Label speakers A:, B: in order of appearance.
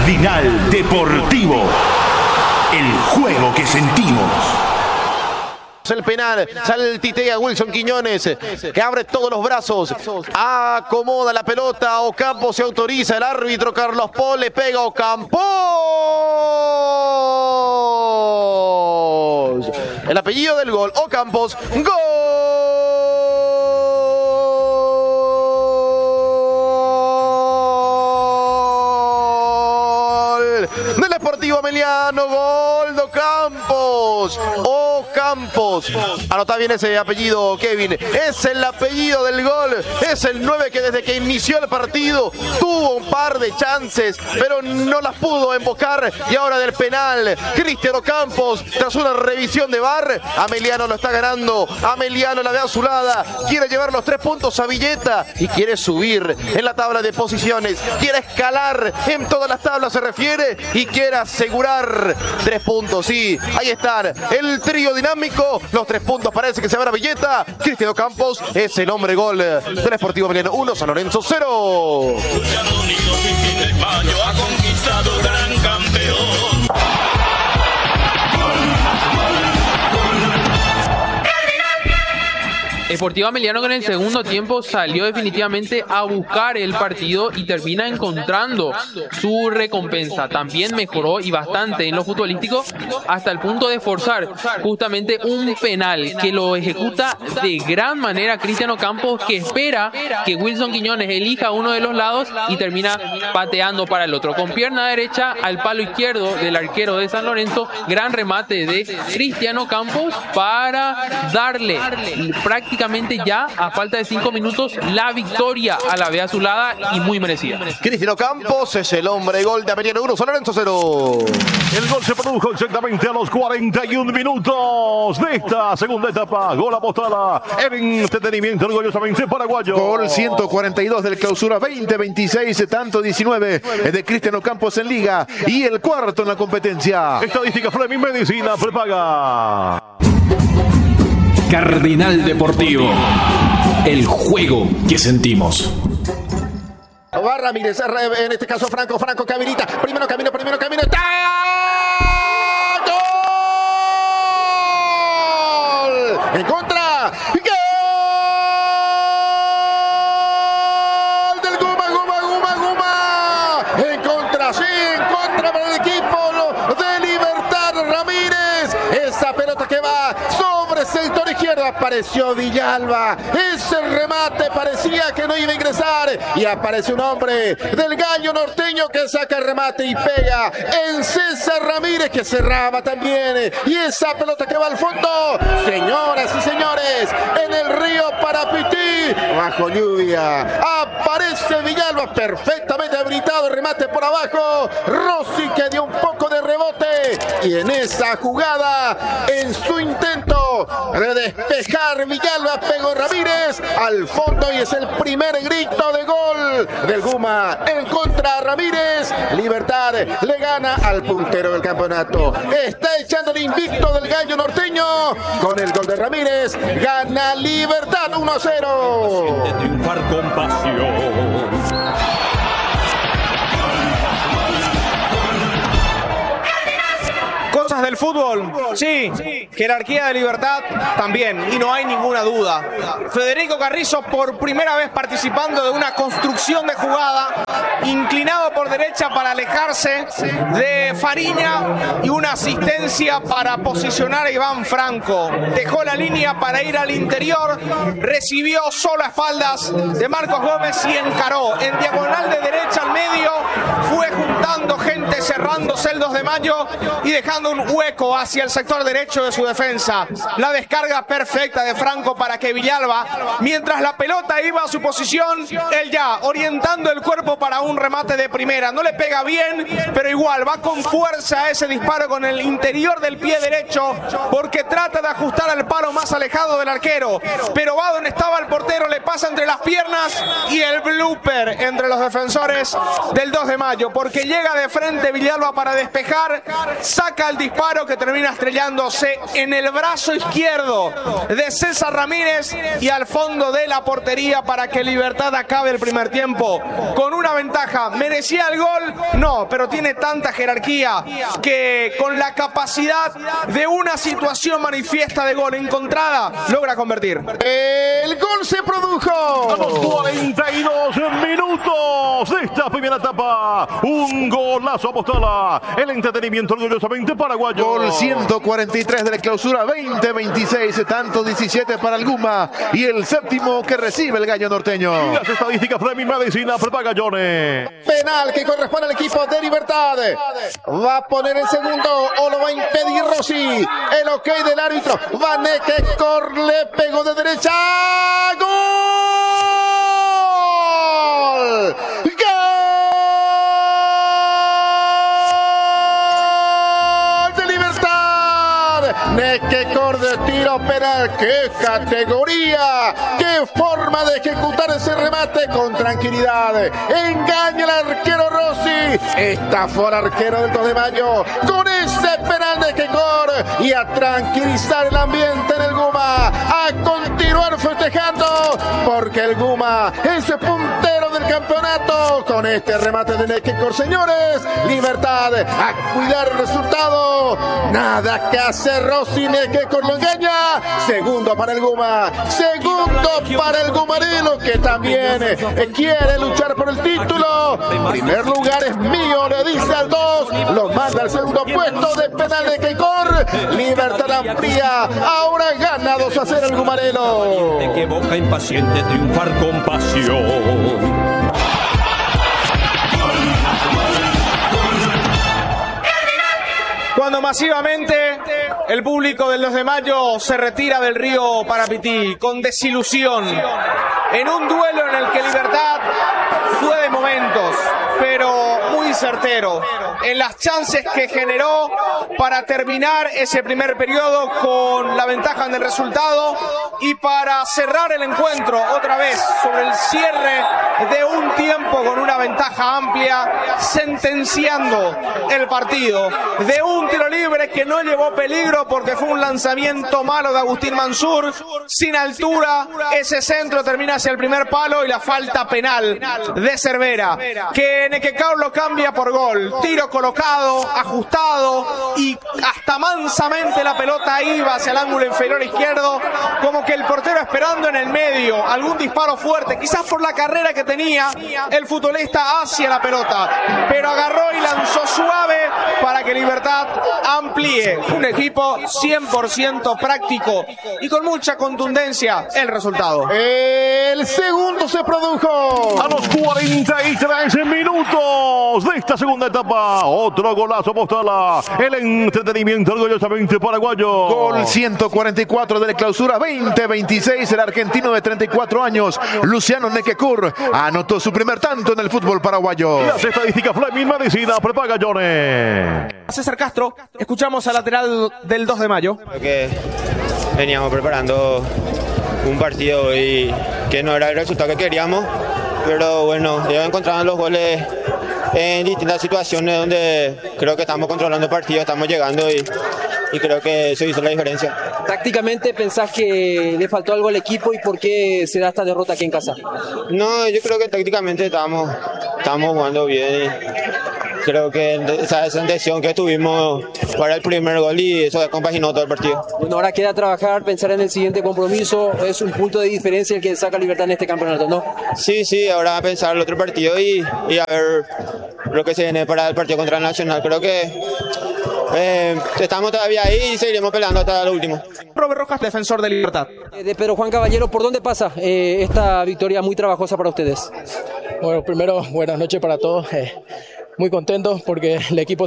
A: Cardinal Deportivo, el juego que sentimos.
B: El penal, saltitea Wilson Quiñones, que abre todos los brazos, acomoda la pelota, Ocampos se autoriza, el árbitro Carlos Paul le pega a Ocampos. El apellido del gol, Ocampos, ¡gol! Del Sportivo Ameliano, gol de Ocampos. Ocampos, anota bien ese apellido, Kevin, es el apellido del gol, es el 9 que desde que inició el partido tuvo un par de chances, pero no las pudo embocar, y ahora del penal, Cristian Ocampos, tras una revisión de VAR, Ameliano lo está ganando, Ameliano la ve azulada, quiere llevar los 3 puntos a Villeta y quiere subir en la tabla de posiciones, quiere escalar en todas las tablas se refiere y quiere asegurar 3 puntos, sí, ahí están, el trío dinámico, los 3 puntos parece que se van a Villeta. Cristian Ocampos es el hombre gol del Sportivo Ameliano 1, San Lorenzo 0.
C: Sportivo Ameliano que en el segundo tiempo salió definitivamente a buscar el partido y termina encontrando su recompensa. También mejoró y bastante en lo futbolístico hasta el punto de forzar justamente un penal que lo ejecuta de gran manera Cristian Ocampos, que espera que Wilson Quiñones elija uno de los lados y termina pateando para el otro. Con pierna derecha al palo izquierdo del arquero de San Lorenzo, gran remate de Cristian Ocampos para darle prácticamente ya a falta de 5 minutos la victoria a la B azulada y muy merecida.
B: Cristian Ocampos es el hombre gol de Ameliano 1, San Lorenzo 0.
A: El gol se produjo exactamente a los 41 minutos de esta segunda etapa. Gol apostada en entretenimiento orgullosamente paraguayo.
D: Gol 142 del Clausura 2026, tanto 19 de Cristian Ocampos en Liga y el cuarto en la competencia.
A: Estadística Fleming Medicina prepaga.
E: Cardinal Deportivo, el juego que sentimos.
B: Va Ramírez, en este caso Franco que habilita, primero camino, ¡está! ¡Gol! En contra, ¡gol! Del Guma, en contra para el equipo de Libertad Ramírez, esa pelota que va sobre el sector izquierdo, apareció Villalba, ese remate parecía que no iba a ingresar y aparece un hombre del Gallo Norteño que saca el remate y pega en César Ramírez, que cerraba también, y esa pelota que va al fondo, señoras y señores, en el río Parapití, bajo lluvia, aparece Villalba perfectamente habilitado, remate por abajo, Rossi que dio un poco de rebote y en esa jugada, en su intento de despejar, Villalba pegó Ramírez al fondo y es el primer grito de gol del Guma en contra Ramírez. Libertad le gana al puntero del campeonato, está echando el invicto del Gallo Norteño con el gol de Ramírez, gana Libertad 1-0.
A: De triunfar con pasión.
F: Cosas del fútbol, sí, jerarquía de Libertad también, y no hay ninguna duda. Federico Carrizo por primera vez participando de una construcción de jugada, inclinado por derecha para alejarse de Fariña y una asistencia para posicionar a Iván Franco. Dejó la línea para ir al interior, recibió solo a espaldas de Marcos Gómez y encaró en diagonal de derecha al medio, fue juntando gente, cerrándose el 2 de mayo y dejando un hueco hacia el sector derecho de su defensa. La descarga perfecta de Franco para que Villalba, mientras la pelota iba a su posición, él ya orientando el cuerpo para un remate de primera. No le pega bien, pero igual va con fuerza a ese disparo con el interior del pie derecho, porque trata de ajustar al palo más alejado del arquero, pero va donde estaba el portero, le pasa entre las piernas y el blooper entre los defensores del 2 de mayo, porque llega de frente Villalba Hierba para despejar, saca el disparo que termina estrellándose en el brazo izquierdo de César Ramírez y al fondo de la portería para que Libertad acabe el primer tiempo con una ventaja. ¿Merecía el gol? No, pero tiene tanta jerarquía que con la capacidad de una situación manifiesta de gol encontrada logra convertir.
B: El gol se produjo
A: a los 42 minutos de esta primera etapa. Un golazo Apostala. El entretenimiento orgullosamente paraguayo.
D: Gol 143 de la clausura 2026, tanto 17 para el Guma y el séptimo que recibe el gallo norteño.
A: Y las estadísticas Fleming Medicina prepara Johnny.
B: penal que corresponde al equipo de Libertad. Va a poner el segundo o lo va a impedir Rossi. El ok del árbitro. Va Nequecor, le pegó de derecha. ¡Gol! Nequecor de tiro penal. ¡Qué categoría! ¡Qué forma de ejecutar ese remate con tranquilidad! Engaña al arquero Rossi. Estafó al arquero del 2 de mayo con ese penal de Nequecor y a tranquilizar el ambiente en el Guma. A continuar festejando porque el Guma es el puntero del campeonato con este remate de Nequecor. Señores, Libertad a cuidar el resultado. Nada que hacer. Rossi, Nequecor lo engaña. Segundo para el Guma. Segundo para el Gumarelo, que también quiere luchar por el título. Primer lugar es mío, le dice al 2. Lo manda al segundo puesto de penal de Nequecor. Libertad amplía. Ahora gana 2-0 el Gumarelo.
E: Que boca impaciente triunfar con pasión.
F: Cuando masivamente el público del 2 de mayo se retira del río Parapití con desilusión, en un duelo en el que Libertad fue de momentos, pero muy certero, en las chances que generó para terminar ese primer periodo con la ventaja en el resultado y para cerrar el encuentro otra vez sobre el cierre de un tiempo con una ventaja amplia, sentenciando el partido de un tiro libre que no llevó peligro porque fue un lanzamiento malo de Agustín Mansur, sin altura. Ese centro termina hacia el primer palo y la falta penal de Cervera, que Nequecor lo cambia por gol. Tiro colocado, ajustado y hasta mansamente la pelota iba hacia el ángulo inferior izquierdo, como que el portero esperando en el medio algún disparo fuerte, quizás por la carrera que tenía el futbolista hacia la pelota, pero agarró y lanzó suave para que Libertad amplíe. Un equipo 100% práctico y con mucha contundencia el resultado.
B: El segundo se produjo
A: a los 43 minutos de esta segunda etapa. Otro golazo Apostala. El entretenimiento orgullosamente paraguayo.
D: Gol 144 de la clausura 2026. El argentino de 34 años, Luciano Nequecor, anotó su primer tanto en el fútbol paraguayo.
A: Las estadísticas Fleming Medicina prepara Johnny.
F: César Castro, escuchamos al lateral del 2 de mayo.
G: Creo que veníamos preparando un partido y que no era el resultado que queríamos, pero bueno, ya encontramos los goles en distintas situaciones donde creo que estamos controlando el partido, estamos llegando y creo que eso hizo la diferencia.
H: Tácticamente, ¿pensás que le faltó algo al equipo y por qué se da esta derrota aquí en casa?
G: No, yo creo que tácticamente estamos jugando bien y creo que esa intención que tuvimos para el primer gol y eso compaginó todo el partido.
H: Bueno, ahora queda trabajar, pensar en el siguiente compromiso. Es un punto de diferencia el que saca Libertad en este campeonato, ¿no?
G: Sí, ahora a pensar el otro partido y a ver lo que se viene para el partido contra el Nacional. Creo que estamos todavía ahí y seguiremos peleando hasta lo último.
F: Robert Rojas, defensor de Libertad.
H: De Pedro Juan Caballero, ¿por dónde pasa esta victoria muy trabajosa para ustedes?
I: Bueno, primero, buenas noches para todos. Muy contentos porque el equipo